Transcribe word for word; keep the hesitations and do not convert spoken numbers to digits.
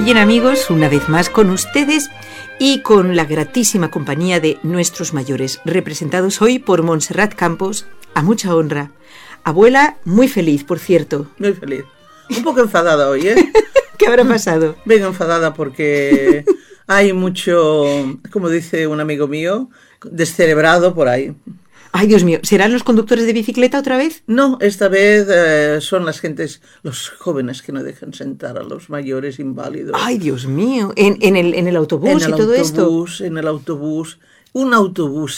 bien, amigos, una vez más con ustedes y con la gratísima compañía de nuestros mayores, representados hoy por Montserrat Campos, a mucha honra. Abuela, muy feliz, por cierto. Muy feliz. Un poco enfadada hoy, ¿eh? ¿Qué habrá pasado? Vengo enfadada porque hay mucho, como dice un amigo mío, descerebrado por ahí. Ay, Dios mío, ¿serán los conductores de bicicleta otra vez? No, esta vez eh, son las gentes, los jóvenes que no dejan sentar a los mayores inválidos. Ay, Dios mío, en, en, el, en el autobús en y el todo autobús, esto. En el autobús, un autobús